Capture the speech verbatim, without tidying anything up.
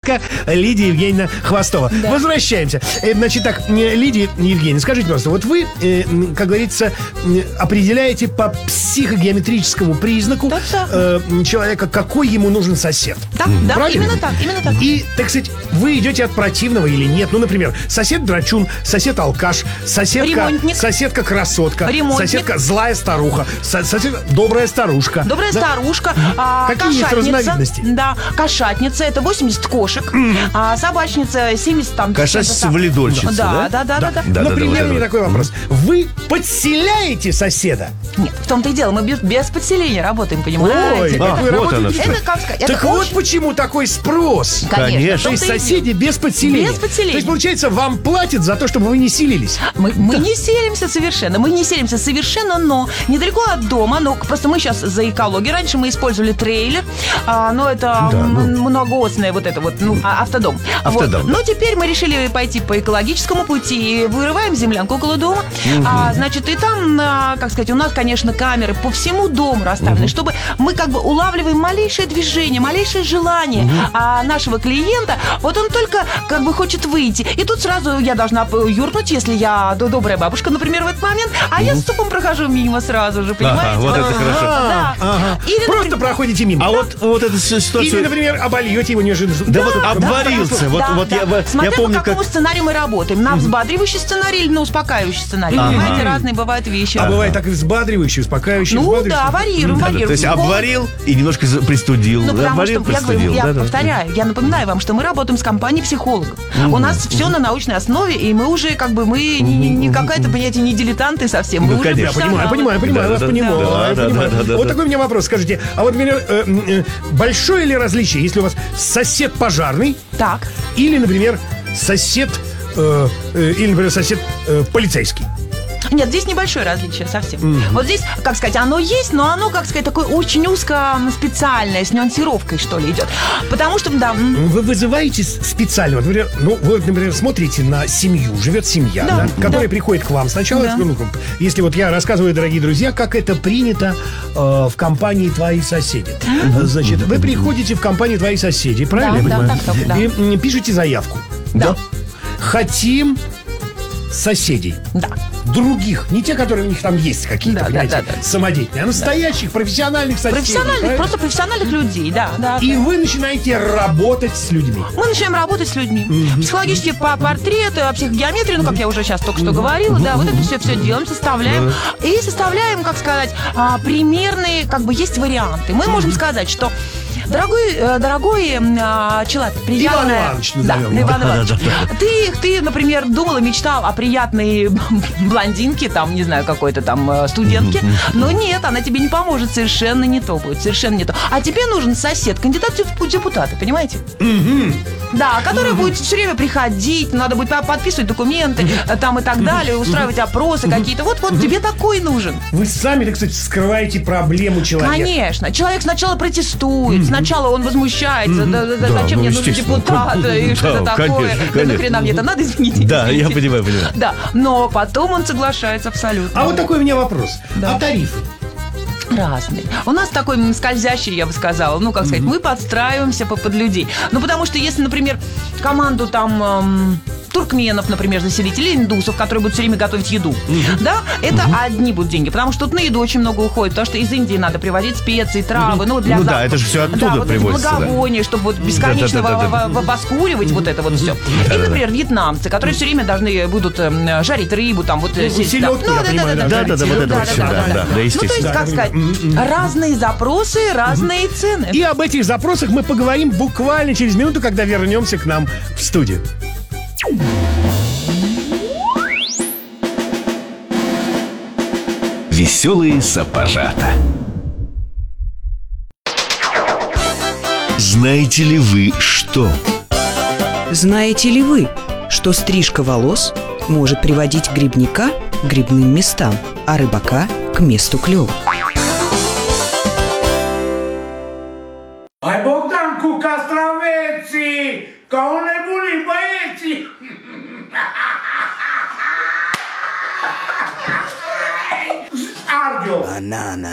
соседка Лидия Евгеньевна Хвостова. Да. Возвращаемся. Значит так, Лидия Евгеньевна, скажите, пожалуйста, вот вы, как говорится, определяете по психогеометрическому признаку да, да. Э, человека, какой ему нужен сосед. Да, да, правильно? именно так, именно так. И, так сказать, вы идете от противного или нет? Ну, например, сосед драчун, сосед алкаш, соседка, соседка красотка, Ремонтник. соседка злая старуха, соседка добрая старушка. Добрая да? старушка. А, какие есть разновидности? Да, кошатница, это восемьдесят кошек, mm. а собачница семьдесят там. Кошатница-валидольщица, да? Да, да, да, да. да, да Например, да, да, мне такой вопрос. Вы подселяете соседа? Нет, в том-то и дело, мы без, без подселения работаем, понимаете? Ой, а, вы вот работаете? Это, как сказать, так это вот очень... почему такой спрос. Конечно. То есть соседи без подселения. Без подселения. То есть, получается, вам платят за то, чтобы вы не селились. Мы, мы да. не селимся совершенно. Мы не селимся совершенно, но недалеко от дома. Но просто мы сейчас за экологию. Раньше мы использовали трейлер, а, но это да, ну... многоосное вот это вот, ну, автодом. Автодом. Вот. Но теперь мы решили пойти по экологическому пути. Вырываем землянку около дома. Угу. А, значит, и там, а, как сказать, у нас, конечно, камеры по всему дому расставлены, угу. чтобы мы как бы улавливаем малейшее движение, малейшее желание угу. а, нашего клиента. Вот он только как бы хочет выйти. И тут сразу я должна юркнуть, если я добрая бабушка, например, в этот момент, а угу. я с ступом прохожу мимо сразу же, понимаете? Ага, вот это хорошо. Да. Ага. Или, Просто например... проходите мимо. А да. вот, вот эту ситуацию... Или, например, обольете его неожиданно. Да, да вот да, обварился. Да, вот, да, вот да. Я, Смотря я помню, по какому как... сценарию мы работаем. На взбадривающий сценарий или на успокаивающий сценарий. Ага. Понимаете, разные бывают вещи. А ага. бывает так и взбадривающий, успокаивающий. Ну да, варьируем, да, варьируем. То есть обварил и немножко пристудил. Ну, потому обварил, что, я, говорю, я да, повторяю, да. я напоминаю вам, что мы работаем с компанией психологов. Угу. У нас все на научной основе, и мы уже как бы, мы угу. не, не какая-то, понимаете, не дилетанты совсем. Мы ну, уже конечно, понимаю, понимаю, понимаю, да, вас да, понимаю. Да, да, понимаю. Да, да, да, вот да. такой у меня вопрос, скажите, а вот, например, э, э, большое ли различие, если у вас сосед пожарный, так. или, например, сосед, э, э, или, например, сосед э, полицейский? Нет, здесь небольшое различие совсем. Mm-hmm. Вот здесь, как сказать, оно есть, но оно, как сказать, такое очень узко специальное, с нюансировкой, что ли, идет. Потому что, да... Вы вызываете специально, вот, например, ну, вы, например, смотрите на семью, живет семья, да, да, которая да. приходит к вам сначала. Да. Ну, если вот я рассказываю, дорогие друзья, как это принято э, в компании «Твои соседи». Mm-hmm. Значит, вы приходите в компанию «Твои соседи», правильно да, я понимаю? Да, так, да. И пишете заявку. Да. Хотим соседей. Да. Других, не те, которые у них там есть какие-то, да, понимаете, да, да, да. самодеятельные, а настоящих, да. профессиональных соседей. Профессиональных, правильно? просто профессиональных людей, да, да. И да. вы начинаете работать с людьми. Мы начинаем работать с людьми. Mm-hmm. Психологические по портреты, психогеометрии, ну, как я уже сейчас только что говорила, mm-hmm. да, вот это все, все делаем, составляем. Mm-hmm. И составляем, как сказать, примерные, как бы, есть варианты. Мы mm-hmm. можем сказать, что Дорогой, дорогой а, человек, приятная... Иван Иванович, да, Иван Иванович. ты, ты, например, думал и мечтал о приятной блондинке, там, не знаю, какой-то там студентке, но нет, она тебе не поможет, совершенно не то будет, совершенно не то. А тебе нужен сосед, кандидат в депутаты, понимаете? Да, который будет все время приходить, надо будет подписывать документы, там и так далее, устраивать опросы какие-то. Вот-вот тебе такой нужен. Вы сами, так сказать, скрываете проблему человека. Конечно. Человек сначала протестует, сначала он возмущается, да, да, да, да, зачем ну, мне нужен депутат, и что-то да, такое. конечно, Да конечно. нахрена мне это надо, извините. Да, извините. я понимаю, понимаю. Да, но потом он соглашается абсолютно. А вот такой у меня вопрос. Да. А тарифы? Разные. У нас такой скользящий, я бы сказала. Ну, как сказать, mm-hmm. мы подстраиваемся под людей. Ну, потому что если, например, команду там... Эм, туркменов, например, заселить, или индусов, которые будут все время готовить еду. Mm-hmm. Да, это mm-hmm. одни будут деньги, потому что тут на еду очень много уходит, потому что из Индии надо привозить специи, травы, mm-hmm. ну, для ну запаха. да, это же все оттуда да, вот привозится. благовония, да. чтобы вот бесконечно воскуривать mm-hmm. вот это вот все. Mm-hmm. И, например, вьетнамцы, которые все время должны будут э, жарить рыбу, там вот... Mm-hmm. сесть, селедку, да. я ну, понимаю, да, да, да, да, вот это вот все, да, да, да, естественно. Ну, то есть, как сказать, разные запросы, разные цены. И об этих запросах мы поговорим буквально через минуту, когда вернемся к нам в студию. Веселые сапожата. Знаете ли вы что? Знаете ли вы, что стрижка волос может приводить грибника к грибным местам, а рыбака к месту клёва? Ai Bogdanku Castraveți, ca o nebunii băieții! Argio! Banana.